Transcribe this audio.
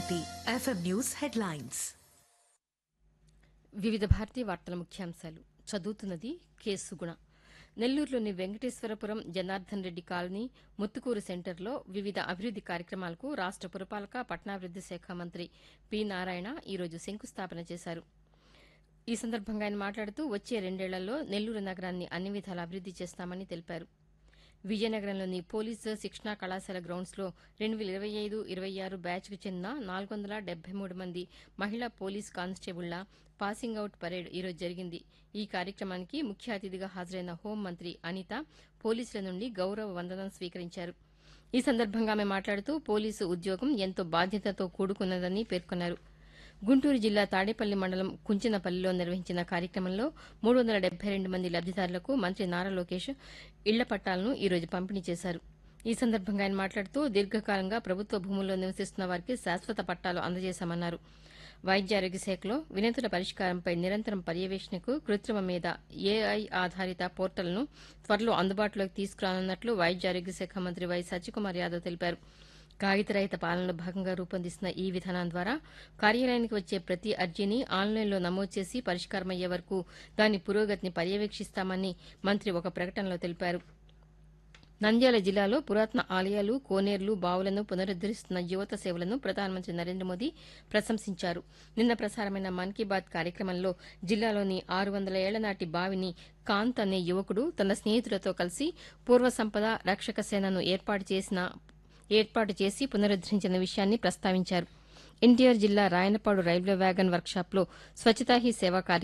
Bharati FM news headlines. వివిధ భారతీ వార్తల ముఖ్యాంశాలు చదువుతున్నది కె సుగుణ. నెల్లూరులోని వెంకటేశ్వరపురం జనార్దన్ రెడ్డి కాలనీ ముత్తుకూరు సెంటర్లో వివిధ అభివృద్ది కార్యక్రమాలకు రాష్ట పురపాలక పట్టణాభివృద్ది శాఖ మంత్రి పి నారాయణ ఈరోజు శంకుస్థాపన చేశారు. ఈ సందర్భంగా ఆయన మాట్లాడుతూ వచ్చే 2 ఏళ్లలో నెల్లూరు నగరాన్ని అన్ని విధాలా అభివృద్ది చేస్తామని తెలిపారు. విజయనగరంలోని పోలీసు శిక్షణా కళాశాల గ్రౌండ్స్లో 2025-26 బ్యాచ్కు చెందిన 473 మంది మహిళా పోలీస్ కానిస్టేబుళ్ల పాసింగ్ అవుట్ పరేడ్ ఈరోజు జరిగింది. ఈ కార్యక్రమానికి ముఖ్య అతిథిగా హాజరైన హోంమంత్రి అనిత పోలీసుల నుండి గౌరవ వందనం స్వీకరించారు. ఈ సందర్భంగా ఆమె మాట్లాడుతూ పోలీసు ఉద్యోగం ఎంతో బాధ్యతతో కూడుకున్నదని పేర్కొన్నారు. గుంటూరు జిల్లా తాడేపల్లి మండలం కుంచినపల్లిలో నిర్వహించిన కార్యక్రమంలో 372 మంది లబ్దిదారులకు మంత్రి నారా లోకేష్ ఇళ్ల పట్టాలను ఈరోజు పంపిణీ చేశారు. ఈ సందర్భంగా ఆయన మాట్లాడుతూ దీర్ఘకాలంగా ప్రభుత్వ భూముల్లో నివసిస్తున్న వారికి శాశ్వత పట్టాలు అందజేశామన్నారు. వైద్యారోగ్య శాఖలో వినతుల పరిష్కారంపై నిరంతరం పర్యవేక్షణకు కృత్రిమ మీద ఏఐ ఆధారిత పోర్టల్ను త్వరలో అందుబాటులోకి తీసుకురానున్నట్లు వైద్యారోగ్య శాఖ మంత్రి వై సత్యకుమార్ యాదవ్ తెలిపారు. కాగితరహిత పాలనలో భాగంగా రూపొందిస్తున్న ఈ విధానం ద్వారా కార్యాలయానికి వచ్చే ప్రతి అర్జీని ఆన్లైన్లో నమోదు చేసి పరిష్కారమయ్యే వరకు దాని పురోగతిని పర్యవేక్షిస్తామని మంత్రి ఒక ప్రకటనలో తెలిపారు. నంద్యాల జిల్లాలో పురాతన ఆలయాలు, కోనేర్లు, బావులను పునరుద్దరిస్తున్న యువత సేవలను ప్రధానమంత్రి నరేంద్ర మోదీ ప్రశంసించారు. నిన్న ప్రసారమైన మన్ కీ బాత్ కార్యక్రమంలో జిల్లాలోని 600 ఏళ్ల నాటి బావిని కాంత్ అనే యువకుడు తన స్నేహితులతో కలిసి పూర్వ సంపద రక్షక సేనను ఏర్పాటు చేసి పునరుద్దరించిన విషయాన్ని ప్రస్తావించారు. ఎన్టీఆర్ జిల్లా Rayanapadu railway wagon వర్క్షాప్లో Swachhata he సేవా